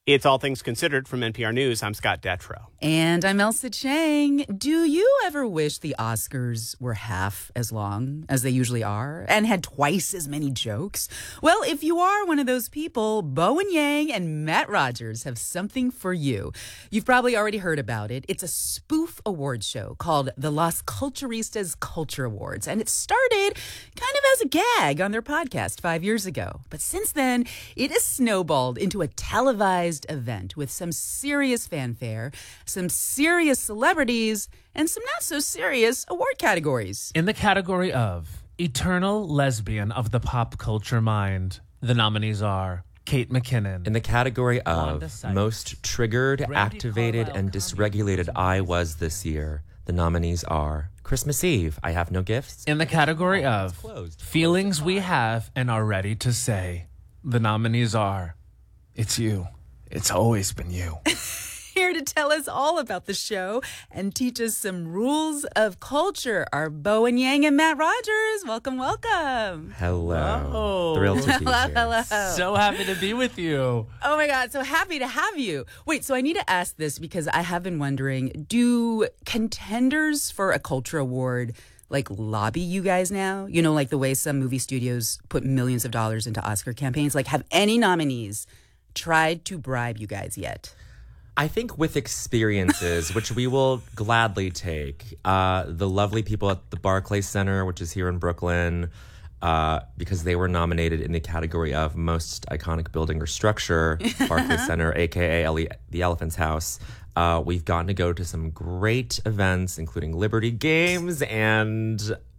It's All Things Considered from NPR News. I'm Scott Detrow. And I'm Elsa Chang. Do you ever wish the Oscars were half as long as they usually are and had twice as many jokes? Well, if you are one of those people, Bowen Yang and Matt Rogers have something for you. You've probably already heard about it. It's a spoof award show called the Las Culturistas Culture Awards. And it started kind of as a gag on their podcast 5 years ago. But since then, it has snowballed into a televised event with some serious fanfare, some serious celebrities, and some not so serious award categories. In the category of Eternal Lesbian of the Pop Culture Mind, the nominees are Kate McKinnon. In the category of Most Triggered, Activated, and Dysregulated I Was This Year, the nominees are Christmas Eve, I Have No Gifts. In the category of Feelings We Have and Are Ready to Say, the nominees are It's You. It's always been you. Here to tell us all about the show and teach us some rules of culture are Bowen Yang and Matt Rogers. Welcome, welcome. Hello. Oh. Thrilled to be here. Hello. So happy to be with you. Oh my God, so happy to have you. Wait, so I need to ask this because I have been wondering, do contenders for a culture award like lobby you guys now? You know, like the way some movie studios put millions of dollars into Oscar campaigns. Like, have any nominees tried to bribe you guys yet? I think with experiences, which we will gladly take, the lovely people at the Barclays Center, which is here in Brooklyn, because they were nominated in the category of Most Iconic Building or Structure, Barclays Center, a.k.a. the Elephant's House. We've gotten to go to some great events, including Liberty Games, and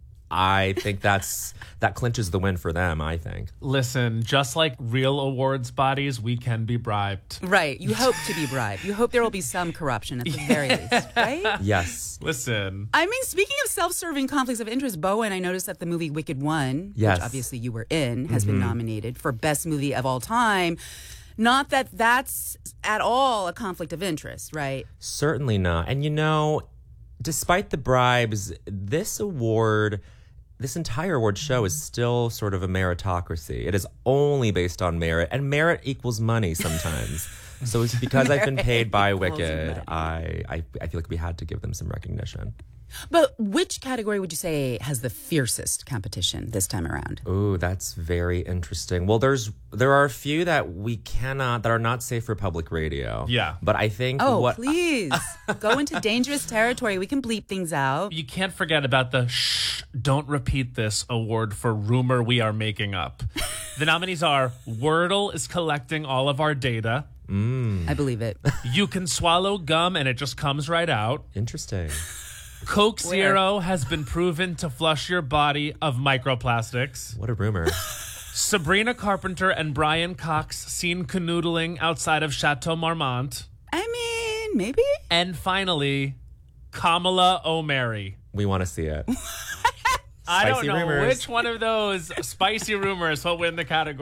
I think that clinches the win for them, I think. Listen, just like real awards bodies, we can be bribed. Right. You hope to be bribed. You hope there will be some corruption at the very least, right? Yes. Listen. I mean, speaking of self-serving conflicts of interest, Bowen, I noticed that the movie Wicked One, yes, which obviously you were in, has been nominated for Best Movie of All Time. Not that that's at all a conflict of interest, right? Certainly not. And you know, despite the bribes, this entire award show is still sort of a meritocracy. It is only based on merit, and merit equals money sometimes. So it's because I've been paid by Wicked, I feel like we had to give them some recognition. But which category would you say has the fiercest competition this time around? Ooh, that's very interesting. Well, there are a few that are not safe for public radio. Yeah. But I think please go into dangerous territory. We can bleep things out. You can't forget about the don't repeat this award for rumor we are making up. The nominees are Wordle is collecting all of our data. I believe it. You can swallow gum and it just comes right out. Interesting. Coke Zero has been proven to flush your body of microplastics. What a rumor. Sabrina Carpenter and Brian Cox seen canoodling outside of Chateau Marmont. I mean, maybe. And finally, Kamala O'Mary. We want to see it. I don't know rumors. which one of those spicy rumors will win the category.